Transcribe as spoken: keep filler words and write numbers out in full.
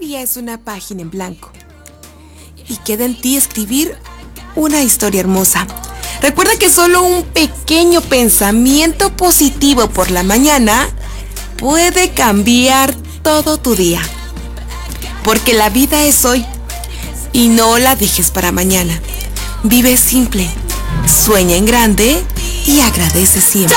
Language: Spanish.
día es una página en blanco y queda en ti escribir una historia hermosa. Recuerda que solo un pequeño pensamiento positivo por la mañana puede cambiar todo tu día. Porque la vida es hoy y no la dejes para mañana. Vive simple, sueña en grande y agradece siempre.